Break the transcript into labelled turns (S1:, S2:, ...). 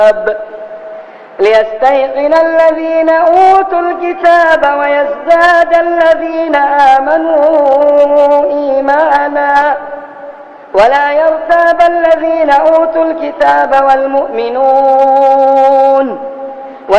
S1: ليستيقن الذين أوتوا الكتاب ويزداد الذين آمنوا إيمانا ولا يرتاب الذين أوتوا الكتاب والمؤمنون